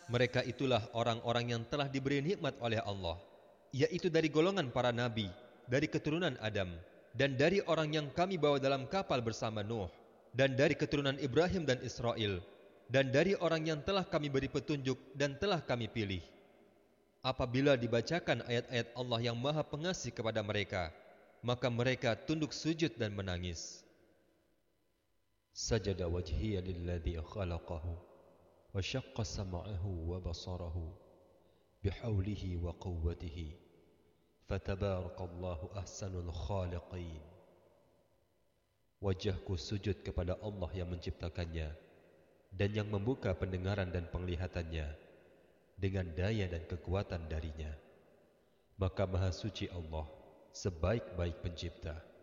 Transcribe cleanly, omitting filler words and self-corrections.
Mereka itulah orang-orang yang telah diberi nikmat oleh Allah, yaitu dari golongan para nabi, dari keturunan Adam, dan dari orang yang kami bawa dalam kapal bersama Nuh, dan dari keturunan Ibrahim dan Israel, dan dari orang yang telah kami beri petunjuk dan telah kami pilih. Apabila dibacakan ayat-ayat Allah yang Maha Pengasih kepada mereka, maka mereka tunduk sujud dan menangis. Sajada wajhiya lilladzi khalaqahu wa syaqqa sam'ahu wa basarahu bihaulihi wa quwwatihi fatabarakallahu ahsanul khaliqin. Wajahku sujud kepada Allah yang menciptakannya dan yang membuka pendengaran dan penglihatannya dengan daya dan kekuatan darinya. Maka Maha Suci Allah, sebaik-baik pencipta.